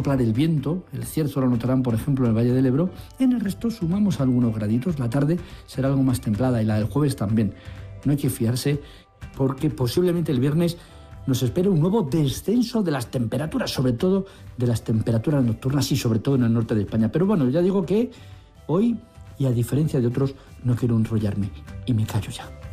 soplar el viento, el cierzo lo notarán, por ejemplo, en el Valle del Ebro. En el resto sumamos algunos graditos, la tarde será algo más templada y la del jueves también. No hay que fiarse porque posiblemente el viernes nos espera un nuevo descenso de las temperaturas, sobre todo de las temperaturas nocturnas y sobre todo en el norte de España. Pero bueno, ya digo que hoy, y a diferencia de otros, no quiero enrollarme y me callo ya.